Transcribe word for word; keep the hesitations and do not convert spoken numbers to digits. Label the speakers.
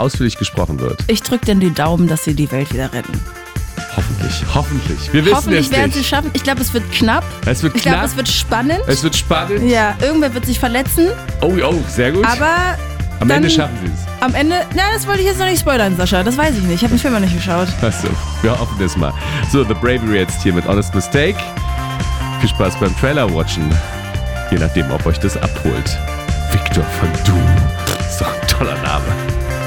Speaker 1: ausführlich gesprochen wird.
Speaker 2: Ich drücke denn die Daumen, dass sie die Welt wieder retten.
Speaker 1: Hoffentlich, hoffentlich. Wir wissen
Speaker 2: Hoffentlich
Speaker 1: es
Speaker 2: werden
Speaker 1: nicht.
Speaker 2: sie es schaffen. Ich glaube, es wird knapp.
Speaker 1: Es wird
Speaker 2: ich
Speaker 1: knapp.
Speaker 2: glaube, es wird spannend.
Speaker 1: Es wird spannend.
Speaker 2: Ja, irgendwer wird sich verletzen.
Speaker 1: Oh, oh, sehr gut.
Speaker 2: Aber
Speaker 1: am
Speaker 2: dann,
Speaker 1: Ende schaffen sie es.
Speaker 2: Am Ende, na, das wollte ich jetzt noch nicht spoilern, Sascha. Das weiß ich nicht. Ich habe den Film noch nicht geschaut.
Speaker 1: Achso, wir hoffen das mal. So, The Bravery jetzt hier mit Honest Mistake. Viel Spaß beim Trailer-Watchen. Je nachdem, ob euch das abholt. Victor von Doom. Ist doch ein toller Name.